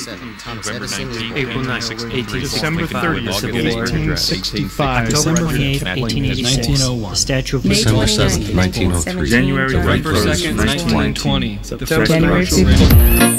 1887. Thomas November Edison was 19th, born. April 9th, 1865. December 30th, Civil War. 1865. October December 28th, 1886. 1901. The Statue of May Liberty. December 7th, 7th, 1903. January November 2nd, 1920. The September French January Revolution. 15th.